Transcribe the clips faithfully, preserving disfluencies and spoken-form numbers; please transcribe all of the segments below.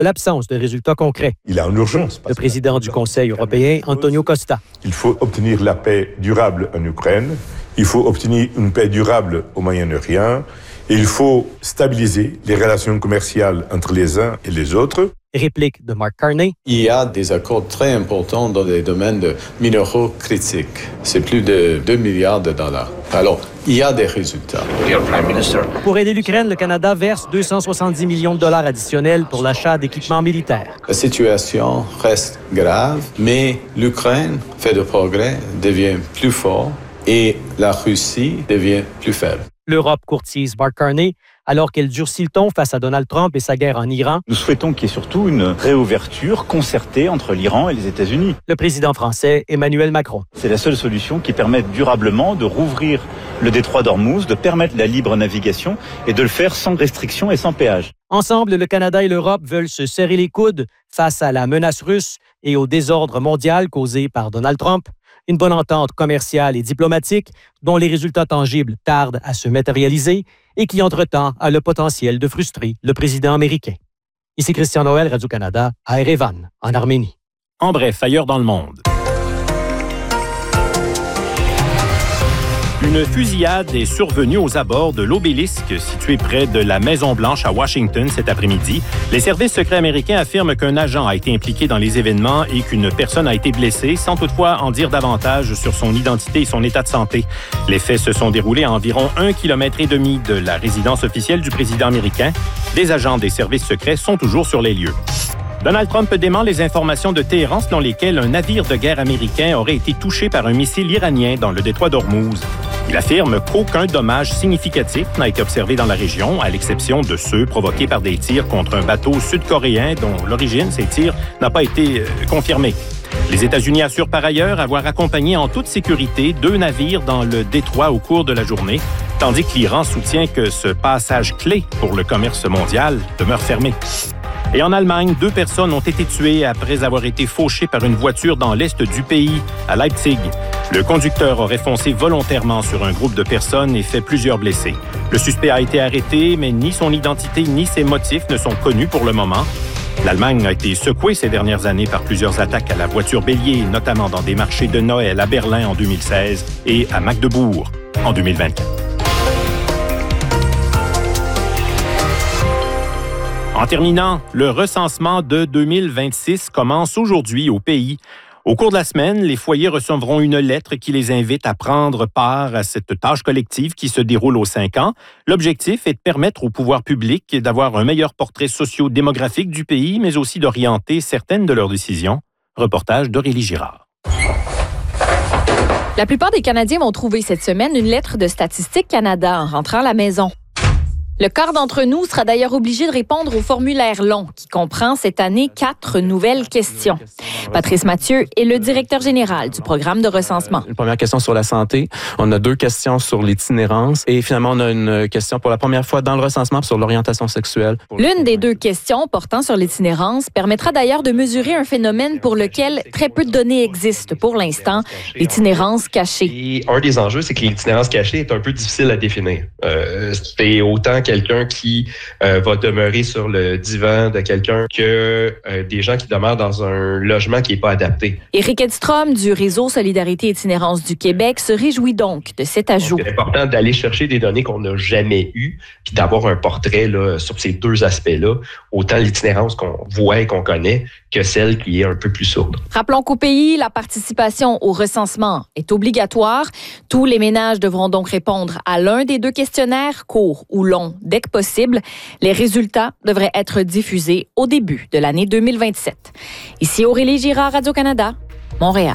de l'absence de résultats concrets. Il est en urgence. Le président du Conseil européen, Antonio Costa. Il faut obtenir la paix durable en Ukraine. Il faut obtenir une paix durable au Moyen-Orient. Et il faut stabiliser les relations commerciales entre les uns et les autres. Réplique de Mark Carney. Il y a des accords très importants dans les domaines de minéraux critiques. C'est plus de deux milliards de dollars. Alors, il y a des résultats. Pour aider l'Ukraine, le Canada verse deux cent soixante-dix millions de dollars additionnels pour l'achat d'équipements militaires. La situation reste grave, mais l'Ukraine fait de progrès, devient plus fort et la Russie devient plus faible. L'Europe courtise Mark Carney alors qu'elle durcit le ton face à Donald Trump et sa guerre en Iran. Nous souhaitons qu'il y ait surtout une réouverture concertée entre l'Iran et les États-Unis. Le président français, Emmanuel Macron. C'est la seule solution qui permette durablement de rouvrir le détroit d'Ormuz, de permettre la libre navigation et de le faire sans restriction et sans péage. Ensemble, le Canada et l'Europe veulent se serrer les coudes face à la menace russe et au désordre mondial causé par Donald Trump. Une bonne entente commerciale et diplomatique dont les résultats tangibles tardent à se matérialiser et qui, entre-temps, a le potentiel de frustrer le président américain. Ici Christian Noël, Radio-Canada, à Erevan, en Arménie. En bref, ailleurs dans le monde. Une fusillade est survenue aux abords de l'obélisque situé près de la Maison-Blanche à Washington cet après-midi. Les services secrets américains affirment qu'un agent a été impliqué dans les événements et qu'une personne a été blessée, sans toutefois en dire davantage sur son identité et son état de santé. Les faits se sont déroulés à environ un kilomètre et demi de la résidence officielle du président américain. Des agents des services secrets sont toujours sur les lieux. Donald Trump dément les informations de Téhéran selon lesquelles un navire de guerre américain aurait été touché par un missile iranien dans le détroit d'Ormuz. Il affirme qu'aucun dommage significatif n'a été observé dans la région, à l'exception de ceux provoqués par des tirs contre un bateau sud-coréen dont l'origine, ces tirs, n'a pas été euh, confirmée. Les États-Unis assurent par ailleurs avoir accompagné en toute sécurité deux navires dans le détroit au cours de la journée, tandis que l'Iran soutient que ce passage clé pour le commerce mondial demeure fermé. Et en Allemagne, deux personnes ont été tuées après avoir été fauchées par une voiture dans l'est du pays, à Leipzig. Le conducteur aurait foncé volontairement sur un groupe de personnes et fait plusieurs blessés. Le suspect a été arrêté, mais ni son identité ni ses motifs ne sont connus pour le moment. L'Allemagne a été secouée ces dernières années par plusieurs attaques à la voiture bélier, notamment dans des marchés de Noël à Berlin en deux mille seize et à Magdebourg en deux mille vingt-quatre. En terminant, le recensement de deux mille vingt-six commence aujourd'hui au pays. Au cours de la semaine, les foyers recevront une lettre qui les invite à prendre part à cette tâche collective qui se déroule aux cinq ans. L'objectif est de permettre au pouvoir public d'avoir un meilleur portrait socio-démographique du pays, mais aussi d'orienter certaines de leurs décisions. Reportage d'Aurélie Girard. La plupart des Canadiens vont trouver cette semaine une lettre de Statistique Canada en rentrant à la maison. Le quart d'entre nous sera d'ailleurs obligé de répondre au formulaire long qui comprend cette année quatre nouvelles questions. Patrice Mathieu est le directeur général du programme de recensement. Une première question sur la santé. On a deux questions sur l'itinérance et finalement, on a une question pour la première fois dans le recensement sur l'orientation sexuelle. L'une des deux questions portant sur l'itinérance permettra d'ailleurs de mesurer un phénomène pour lequel très peu de données existent pour l'instant, l'itinérance cachée. Et un des enjeux, c'est que l'itinérance cachée est un peu difficile à définir. Euh, c'est autant quelqu'un qui euh, va demeurer sur le divan de quelqu'un que euh, des gens qui demeurent dans un logement qui n'est pas adapté. Éric Edstrom du Réseau Solidarité Itinérance du Québec se réjouit donc de cet ajout. Donc, c'est important d'aller chercher des données qu'on n'a jamais eues puis d'avoir un portrait là, sur ces deux aspects-là, autant l'itinérance qu'on voit et qu'on connaît que celle qui est un peu plus sourde. Rappelons qu'au pays, la participation au recensement est obligatoire. Tous les ménages devront donc répondre à l'un des deux questionnaires, court ou long, dès que possible. Les résultats devraient être diffusés au début de l'année deux mille vingt-sept. Ici Aurélie Girard, Radio-Canada, Montréal.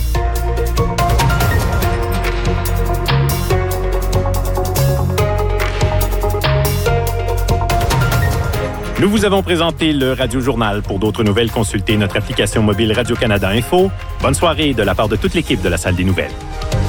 Nous vous avons présenté le Radio-Journal. Pour d'autres nouvelles, consultez notre application mobile Radio-Canada Info. Bonne soirée de la part de toute l'équipe de la Salle des Nouvelles.